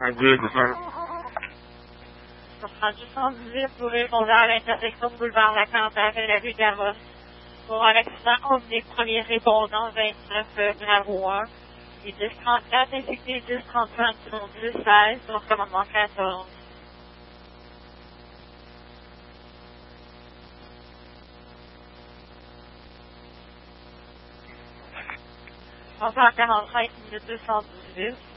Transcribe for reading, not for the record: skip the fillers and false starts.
Ça sera du 118 pour répondre à l'intersection de boulevard La Cantaire et la rue Davos. Pour un accident, on des premiers répondants 29 Bravo 1 et 1034 ainsi que les 1035 sont 1016 sur commandement 14. 11h45 minutes 218.